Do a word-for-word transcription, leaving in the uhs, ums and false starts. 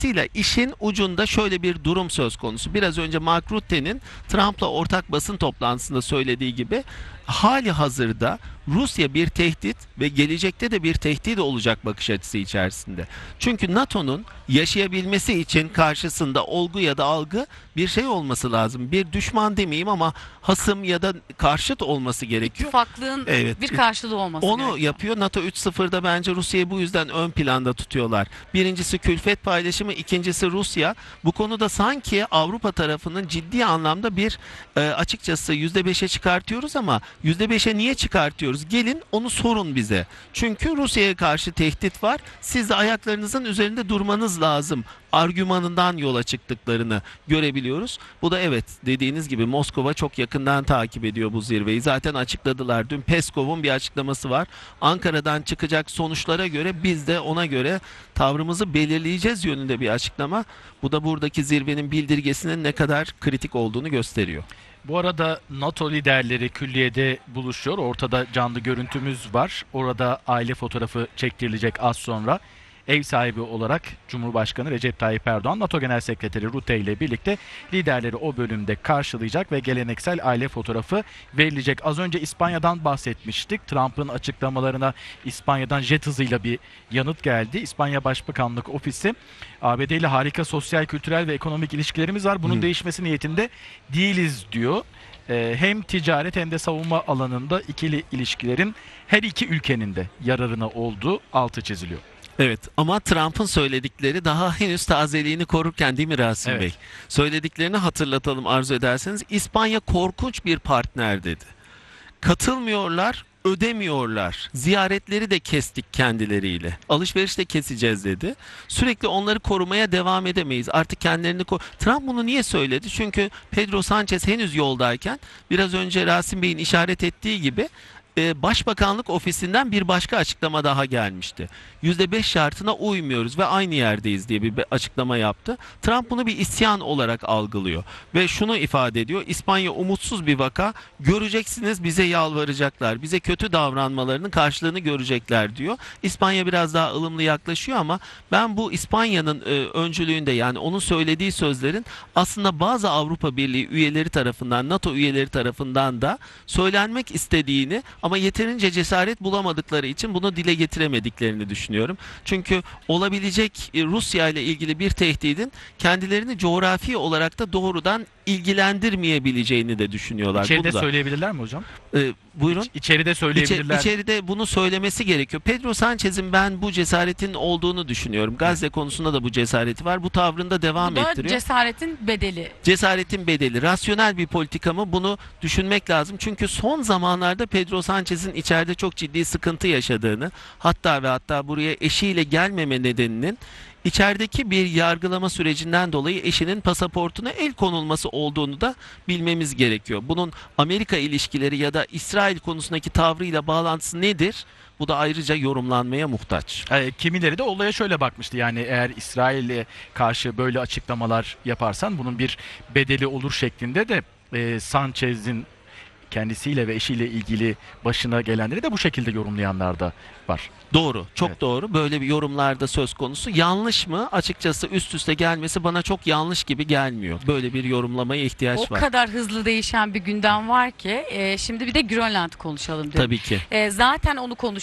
Dolayısıyla işin ucunda şöyle bir durum söz konusu. Biraz önce Mark Rutte'nin Trump'la ortak basın toplantısında söylediği gibi hali hazırda Rusya bir tehdit ve gelecekte de bir tehdit olacak bakış açısı içerisinde. Çünkü NATO'nun yaşayabilmesi için karşısında olgu ya da algı bir şey olması lazım. Bir düşman demeyeyim ama hasım ya da karşıt olması gerekiyor. İttifaklığın Evet. bir karşılığı olması Onu gerekiyor. yapıyor. NATO üç sıfırda bence Rusya'yı bu yüzden ön planda tutuyorlar. Birincisi külfet paylaşımı, ikincisi Rusya. Bu konuda sanki Avrupa tarafının ciddi anlamda bir e, açıkçası yüzde beşe çıkartıyoruz ama yüzde beşe niye çıkartıyoruz? Gelin onu sorun bize. Çünkü Rusya'ya karşı tehdit var. Siz de ayaklarınızın üzerinde durmanız lazım argümanından yola çıktıklarını görebiliyoruz. Bu da evet dediğiniz gibi Moskova çok yakından takip ediyor bu zirveyi. Zaten açıkladılar. Dün Peskov'un bir açıklaması var. Ankara'dan çıkacak sonuçlara göre biz de ona göre tavrımızı belirleyeceğiz yönünde bir açıklama. Bu da buradaki zirvenin bildirgesinin ne kadar kritik olduğunu gösteriyor. Bu arada NATO liderleri külliyede buluşuyor. Ortada canlı görüntümüz var. Orada aile fotoğrafı çektirilecek az sonra. Ev sahibi olarak Cumhurbaşkanı Recep Tayyip Erdoğan, NATO Genel Sekreteri Rutte ile birlikte liderleri o bölümde karşılayacak ve geleneksel aile fotoğrafı verilecek. Az önce İspanya'dan bahsetmiştik. Trump'ın açıklamalarına İspanya'dan jet hızıyla bir yanıt geldi. İspanya Başbakanlık Ofisi, A B D ile harika sosyal, kültürel ve ekonomik ilişkilerimiz var. Bunun hmm. değişmesi niyetinde değiliz diyor. Hem ticaret hem de savunma alanında ikili ilişkilerin her iki ülkenin de yararına olduğu altı çiziliyor. Evet ama Trump'ın söyledikleri daha henüz tazeliğini korurken değil mi Rasim evet. Bey? Söylediklerini hatırlatalım arzu ederseniz. İspanya korkunç bir partner dedi. Katılmıyorlar, ödemiyorlar. Ziyaretleri de kestik kendileriyle. Alışveriş de keseceğiz dedi. Sürekli onları korumaya devam edemeyiz. Artık kendilerini kor... Trump bunu niye söyledi? Çünkü Pedro Sanchez henüz yoldayken biraz önce Rasim Bey'in işaret ettiği gibi Başbakanlık ofisinden bir başka açıklama daha gelmişti. yüzde beş şartına uymuyoruz ve aynı yerdeyiz diye bir açıklama yaptı. Trump bunu bir isyan olarak algılıyor ve şunu ifade ediyor. İspanya umutsuz bir vaka, göreceksiniz bize yalvaracaklar. Bize kötü davranmalarının karşılığını görecekler diyor. İspanya biraz daha ılımlı yaklaşıyor ama ben bu İspanya'nın e, öncülüğünde, yani onun söylediği sözlerin aslında bazı Avrupa Birliği üyeleri tarafından, NATO üyeleri tarafından da söylenmek istediğini ama yeterince cesaret bulamadıkları için bunu dile getiremediklerini düşünüyorum. Çünkü olabilecek Rusya ile ilgili bir tehdidin kendilerini coğrafi olarak da doğrudan ilgilendirmeyebileceğini de düşünüyorlar. İçeride Burada söyleyebilirler mi hocam? Ee, buyurun. İç, içeride söyleyebilirler. İçe, içeride bunu söylemesi gerekiyor. Pedro Sanchez'in ben bu cesaretin olduğunu düşünüyorum. Gazze evet. konusunda da bu cesareti var. Bu tavrında devam bu da ettiriyor. cesaretin bedeli. Cesaretin bedeli. Rasyonel bir politika mı? Bunu düşünmek lazım. Çünkü son zamanlarda Pedro Sanchez'in içeride çok ciddi sıkıntı yaşadığını, hatta ve hatta buraya eşiyle gelmeme nedeninin İçerideki bir yargılama sürecinden dolayı eşinin pasaportuna el konulması olduğunu da bilmemiz gerekiyor. Bunun Amerika ilişkileri ya da İsrail konusundaki tavrıyla bağlantısı nedir? Bu da ayrıca yorumlanmaya muhtaç. E, kimileri de olaya şöyle bakmıştı. Yani eğer İsrail'e karşı böyle açıklamalar yaparsan bunun bir bedeli olur şeklinde de e, Sanchez'in kendisiyle ve eşiyle ilgili başına gelenleri de bu şekilde yorumlayanlar da var. Doğru, çok evet. doğru. Böyle bir yorumlarda söz konusu. Yanlış mı? Açıkçası üst üste gelmesi bana çok yanlış gibi gelmiyor. Böyle bir yorumlamaya ihtiyaç o var. O kadar hızlı değişen bir gündem var ki. E, şimdi bir de Grönland konuşalım diyorum. Tabii ki. E, zaten onu konuş